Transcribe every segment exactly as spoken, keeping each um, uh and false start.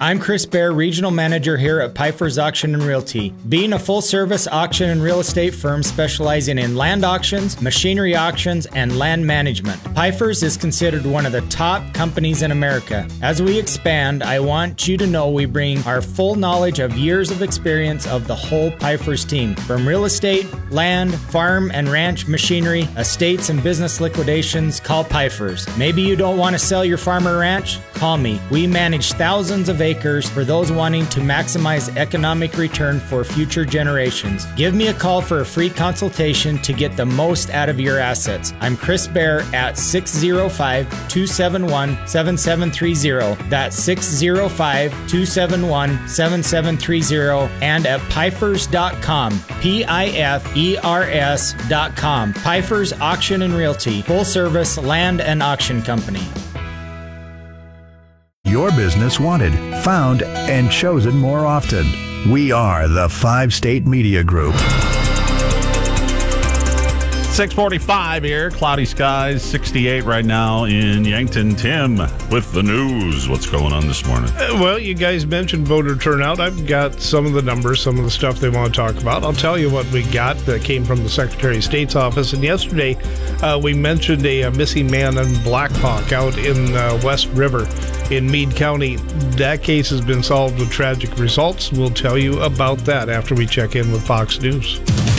I'm Chris Bear, Regional Manager here at Pfeiffer's Auction and Realty. Being a full-service auction and real estate firm specializing in land auctions, machinery auctions, and land management, Pfeiffer's is considered one of the top companies in America. As we expand, I want you to know we bring our full knowledge of years of experience of the whole Pfeiffer's team. From real estate, land, farm and ranch machinery, estates and business liquidations, call Pfeiffer's. Maybe you don't want to sell your farm or ranch? Call me. We manage thousands of acres for those wanting to maximize economic return for future generations. Give me a call for a free consultation to get the most out of your assets. I'm Chris Bear at six oh five, two seven one, seven seven three oh. That's six oh five, two seven one, seven seven three oh and at Pfeifers dot com. P I F E R S dot com. Pfeiffer's Auction and Realty, full service land and auction company. Your business wanted, found, and chosen more often. We are the Five State Media Group. six forty-five here, cloudy skies, sixty-eight right now in Yankton. Tim with the news. What's going on this morning? Uh, well, you guys mentioned voter turnout. I've got some of the numbers, some of the stuff they want to talk about. I'll tell you what we got that came from the Secretary of State's office. And yesterday, uh, we mentioned a, a missing man in Black Hawk out in uh, West River in Meade County. That case has been solved with tragic results. We'll tell you about that after we check in with Fox News.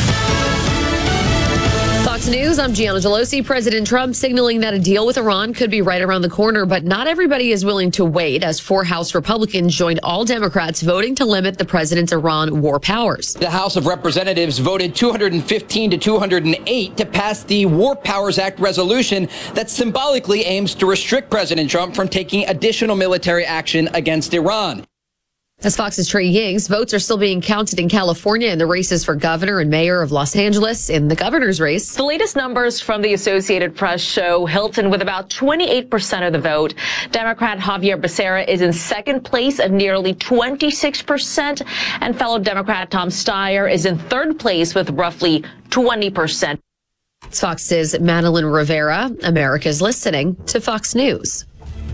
Fox News, I'm Gianna Gelosi. President Trump signaling that a deal with Iran could be right around the corner, but not everybody is willing to wait as four House Republicans joined all Democrats voting to limit the president's Iran war powers. The House of Representatives voted two hundred fifteen to two hundred eight to pass the War Powers Act resolution that symbolically aims to restrict President Trump from taking additional military action against Iran. As Fox's Trey Yings, votes are still being counted in California in the races for governor and mayor of Los Angeles. In the governor's race, the latest numbers from the Associated Press show Hilton with about twenty-eight percent of the vote. Democrat Javier Becerra is in second place at nearly twenty-six percent, and fellow Democrat Tom Steyer is in third place with roughly twenty percent. It's Fox's Madeline Rivera. America's listening to Fox News.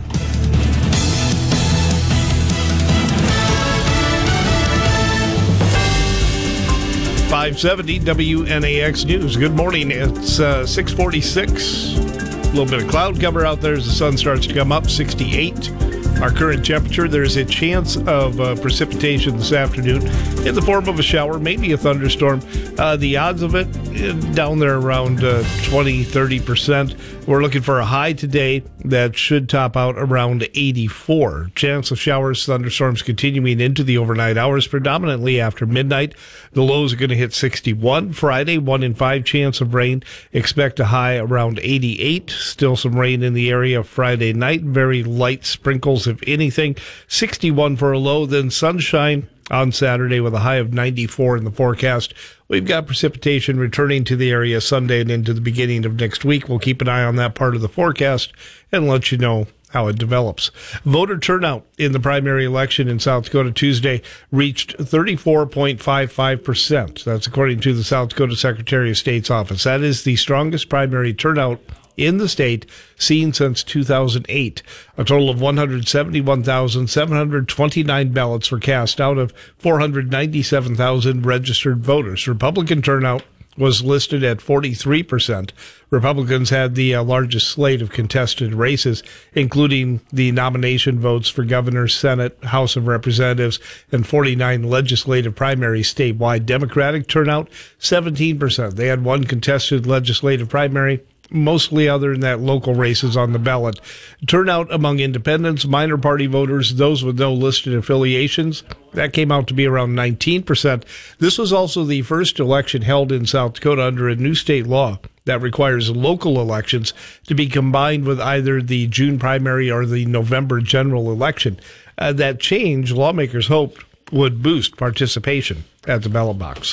five seventy W N A X News. Good morning. It's uh, six forty-six. A little bit of cloud cover out there as the sun starts to come up. sixty-eight. Our current temperature. There's a chance of uh, precipitation this afternoon in the form of a shower, maybe a thunderstorm. Uh, the odds of it down there around uh, twenty, thirty percent. We're looking for a high today that should top out around eighty-four. Chance of showers, thunderstorms continuing into the overnight hours, predominantly after midnight. The lows are going to hit sixty-one. Friday, one in five chance of rain. Expect a high around eighty-eight. Still some rain in the area Friday night. Very light sprinkles, if anything. sixty-one for a low, then sunshine on Saturday with a high of ninety-four in the forecast. We've got precipitation returning to the area Sunday and into the beginning of next week. We'll keep an eye on that part of the forecast and let you know how it develops. Voter turnout in the primary election in South Dakota Tuesday reached thirty-four point five five percent. That's according to the South Dakota Secretary of State's office. That is the strongest primary turnout in the state seen since two thousand eight. A total of one hundred seventy-one thousand seven hundred twenty-nine ballots were cast out of four hundred ninety-seven thousand registered voters. Republican turnout was listed at forty-three percent. Republicans had the uh, largest slate of contested races, including the nomination votes for governor, Senate, House of Representatives, and forty-nine legislative primaries statewide. Democratic turnout, seventeen percent. They had one contested legislative primary, mostly other than that local races on the ballot. Turnout among independents, minor party voters, those with no listed affiliations, that came out to be around nineteen percent. This was also the first election held in South Dakota under a new state law that requires local elections to be combined with either the June primary or the November general election. Uh, that change, lawmakers hoped, would boost participation at the ballot box.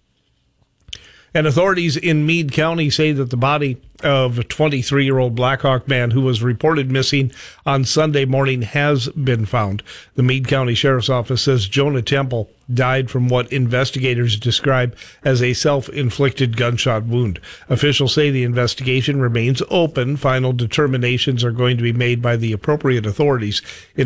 And authorities in Meade County say that the body of a twenty-three-year-old Black Hawk man who was reported missing on Sunday morning has been found. The Meade County Sheriff's Office says Jonah Temple died from what investigators describe as a self-inflicted gunshot wound. Officials say the investigation remains open. Final determinations are going to be made by the appropriate authorities.